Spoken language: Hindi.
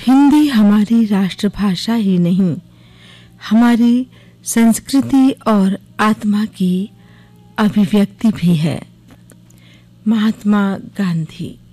हिंदी हमारी राष्ट्रभाषा ही नहीं, हमारी संस्कृति और आत्मा की अभिव्यक्ति भी है। महात्मा गांधी।